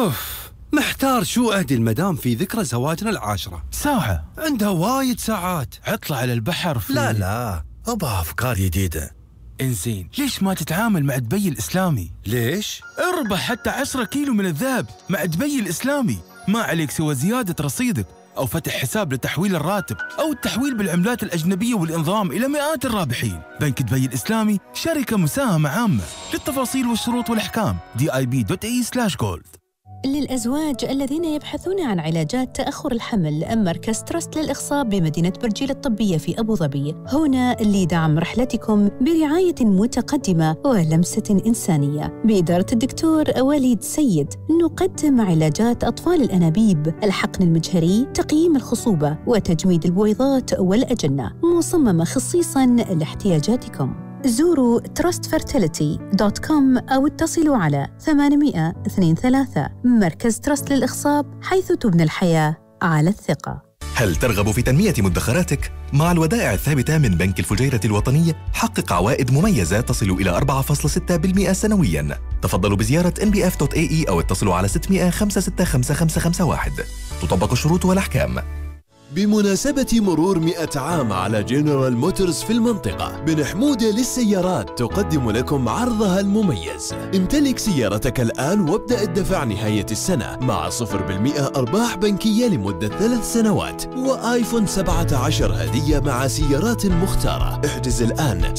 محتار شو أهدي المدام في ذكرى زواجنا 10. ساعة؟ عندها وايد ساعات. عطلة على البحر في... لا أبغى أفكار جديدة. إنزين، ليش ما تتعامل مع دبي الإسلامي؟ ليش؟ اربح حتى 10 كيلو من الذهب مع دبي الإسلامي. ما عليك سوى زيادة رصيدك أو فتح حساب لتحويل الراتب أو التحويل بالعملات الأجنبية والإنضمام إلى مئات الرابحين. بنك دبي الإسلامي شركة مساهمة عامة. للتفاصيل والشروط والأحكام dib.ae/gold. للأزواج الذين يبحثون عن علاجات تأخر الحمل، مركز تراست للإخصاب بمدينة برجيل الطبية في أبو ظبي هنا لدعم رحلتكم برعاية متقدمة ولمسة إنسانية. بإدارة الدكتور وليد سيد نقدم علاجات أطفال الأنابيب، الحقن المجهري، تقييم الخصوبة وتجميد البويضات والأجنة، مصممة خصيصاً لاحتياجاتكم. زوروا trustfertility.com أو اتصلوا على 800-23. مركز تراست للإخصاب، حيث تبنى الحياة على الثقة. هل ترغب في تنمية مدخراتك؟ مع الودائع الثابتة من بنك الفجيرة الوطني حقق عوائد مميزة تصل إلى 4.6% سنوياً. تفضلوا بزيارة nbf.ae أو اتصلوا على 600-565-551. تطبق الشروط والأحكام. بمناسبة مرور 100 عام على جنرال موتورز في المنطقة، بن حمودة للسيارات تقدم لكم عرضها المميز. امتلك سيارتك الآن وابدأ الدفع نهاية السنة مع 0% أرباح بنكية لمدة 3 سنوات وآيفون 17 هدية مع سيارات مختارة. احجز الآن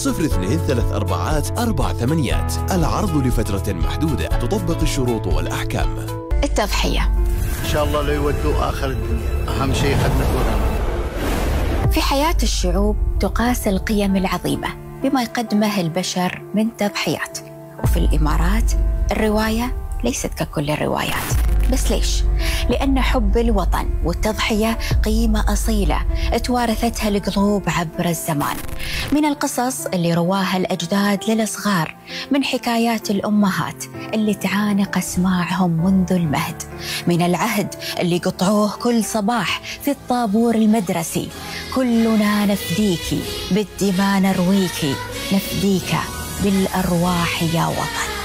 023448. العرض لفترة محدودة، تطبق الشروط والأحكام. التضحية إن شاء الله لا يودوا آخر الدنيا، أهم شيء خدمة. في حياة الشعوب تقاس القيم العظيمة بما يقدمه البشر من تضحيات. وفي الإمارات الرواية ليست ككل الروايات. بس ليش؟ لأن حب الوطن والتضحية قيمة أصيلة توارثتها القلوب عبر الزمان، من القصص اللي رواها الأجداد للصغار، من حكايات الأمهات اللي تعانق أسماعهم منذ المهد، من العهد اللي قطعوه كل صباح في الطابور المدرسي. كلنا نفديكي بالدماء نرويكي، نفديك بالأرواح يا وطن.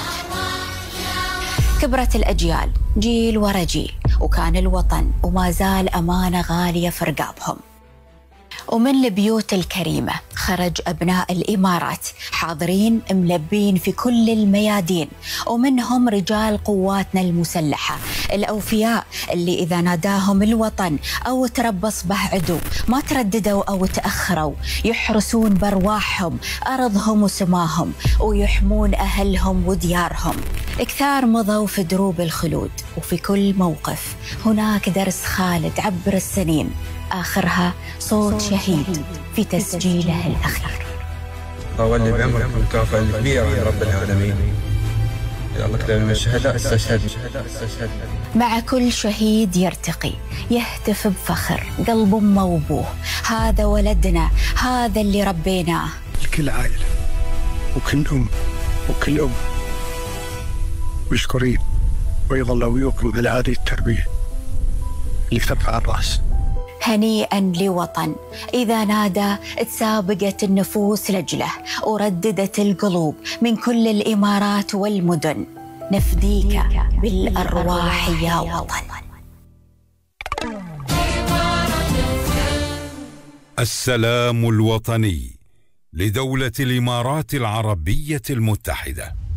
كبرت الأجيال جيل ورا جيل، وكان الوطن وما زال أمانة غالية في رقابهم. ومن البيوت الكريمة خرج أبناء الإمارات حاضرين ملبين في كل الميادين، ومنهم رجال قواتنا المسلحة الأوفياء اللي إذا ناداهم الوطن أو تربص به عدو ما ترددوا أو تأخروا، يحرسون بأرواحهم أرضهم وسماهم ويحمون أهلهم وديارهم. كثار مضوا في دروب الخلود، وفي كل موقف هناك درس خالد عبر السنين، آخرها صوت شهيد في تسجيله الأخير. أولي بعمرك المكافأة الكبيرة يا رب العالمين. يا الله كتب من الشهداء استشهد. مع كل شهيد يرتقي يهتف بفخر قلب أمه وأبوه، هذا ولدنا، هذا اللي ربيناه. لكل عائلة وكل أم وكل أم مشكورين، ويظل ويوكم على هذه التربية اللي ترفع الرأس. هنيئا لوطن إذا نادى تسابقت النفوس لجله، ورددت القلوب من كل الإمارات والمدن، نفديك بالأرواح يا وطن. السلام الوطني لدولة الإمارات العربية المتحدة.